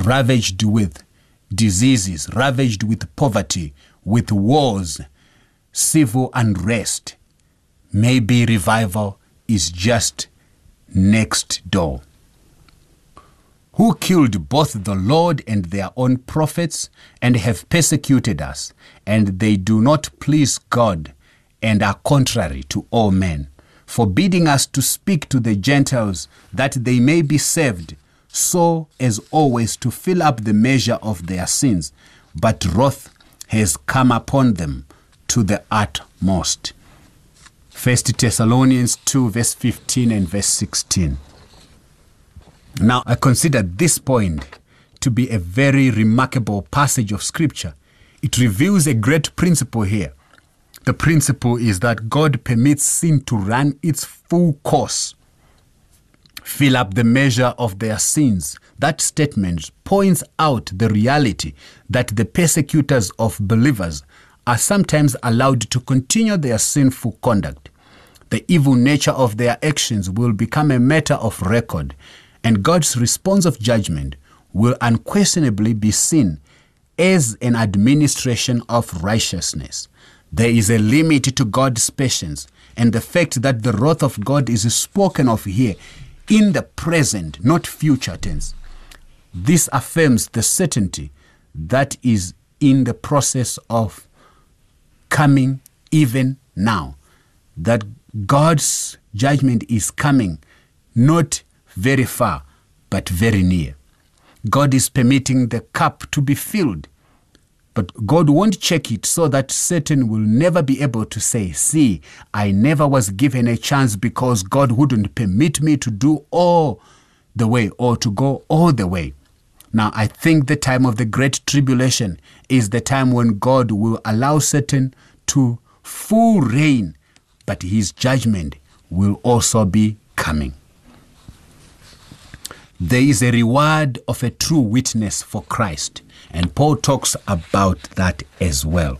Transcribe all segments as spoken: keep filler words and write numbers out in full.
ravaged with diseases, ravaged with poverty, with wars, civil unrest. Maybe revival is just next door. Who killed both the Lord and their own prophets, and have persecuted us, and they do not please God, and are contrary to all men, forbidding us to speak to the Gentiles, that they may be saved, so as always to fill up the measure of their sins. But wrath has come upon them to the utmost. First Thessalonians two, verse fifteen and verse sixteen. Now, I consider this point to be a very remarkable passage of Scripture. It reveals a great principle here. The principle is that God permits sin to run its full course, fill up the measure of their sins. That statement points out the reality that the persecutors of believers are sometimes allowed to continue their sinful conduct. The evil nature of their actions will become a matter of record, and God's response of judgment will unquestionably be seen as an administration of righteousness. There is a limit to God's patience, and the fact that the wrath of God is spoken of here in the present, not future tense. This affirms the certainty that is in the process of coming even now, that God's judgment is coming, not very far, but very near. God is permitting the cup to be filled, but God won't check it so that Satan will never be able to say, see, I never was given a chance because God wouldn't permit me to do all the way or to go all the way. Now, I think the time of the Great Tribulation is the time when God will allow Satan to full reign, but his judgment will also be coming. There is a reward of a true witness for Christ, and Paul talks about that as well.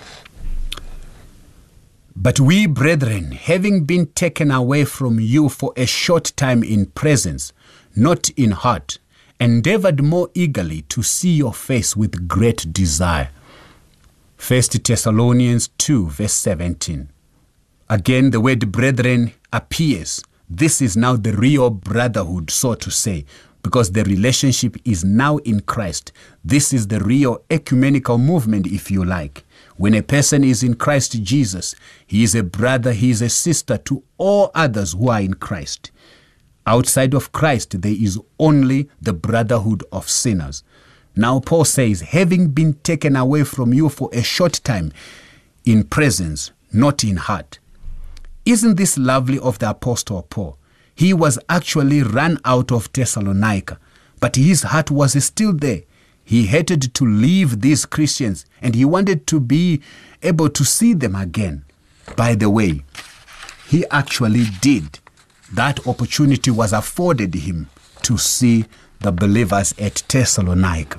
But we, brethren, having been taken away from you for a short time in presence, not in heart, endeavored more eagerly to see your face with great desire. First Thessalonians two, verse seventeen. Again, the word brethren appears. This is now the real brotherhood, so to say, because the relationship is now in Christ. This is the real ecumenical movement, if you like. When a person is in Christ Jesus, he is a brother, he is a sister to all others who are in Christ. Outside of Christ, there is only the brotherhood of sinners. Now Paul says, having been taken away from you for a short time in presence, not in heart. Isn't this lovely of the Apostle Paul? He was actually run out of Thessalonica, but his heart was still there. He hated to leave these Christians, and he wanted to be able to see them again. By the way, he actually did. That opportunity was afforded him to see the believers at Thessalonica.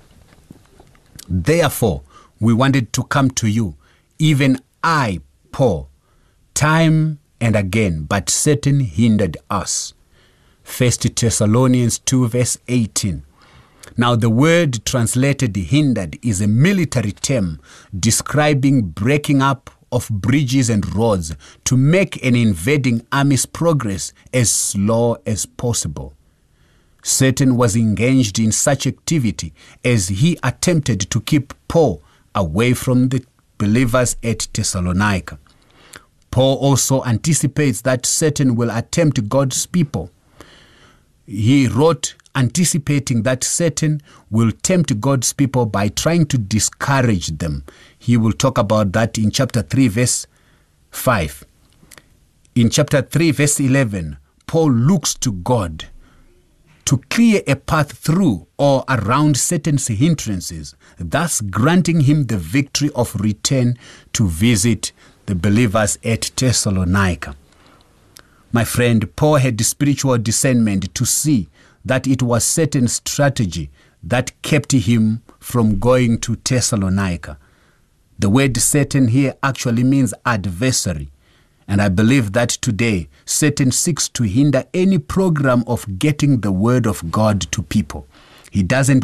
Therefore, we wanted to come to you, even I, Paul, time and again, but Satan hindered us. First Thessalonians two, verse eighteen. Now the word translated hindered is a military term describing breaking up of bridges and roads to make an invading army's progress as slow as possible. Satan was engaged in such activity as he attempted to keep Paul away from the believers at Thessalonica. Paul also anticipates that Satan will attempt God's people. He wrote anticipating that Satan will tempt God's people by trying to discourage them. He will talk about that in chapter three, verse five. In chapter three, verse eleven, Paul looks to God to clear a path through or around Satan's hindrances, thus granting him the victory of return to visit the believers at Thessalonica. My friend, Paul had spiritual discernment to see that it was Satan's strategy that kept him from going to Thessalonica. The word Satan here actually means adversary. And I believe that today, Satan seeks to hinder any program of getting the word of God to people. He doesn't